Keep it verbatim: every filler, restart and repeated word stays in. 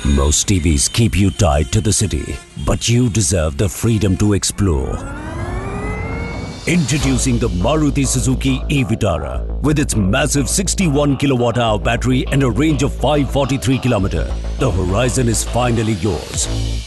Most T Vs keep you tied to the city, but you deserve the freedom to explore. Introducing the Maruti Suzuki e-Vitara. With its massive sixty-one kilowatt hour battery and a range of five hundred forty-three kilometers, the horizon is finally yours.